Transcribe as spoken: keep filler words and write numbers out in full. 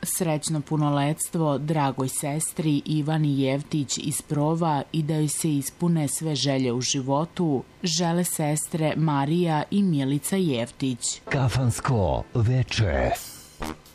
Srećno punoletstvo dragoj sestri Ivani Jevtić iz Prova i da joj se ispune sve želje u životu, žele sestre Marija i Milica Jevtić. Kafansko veče.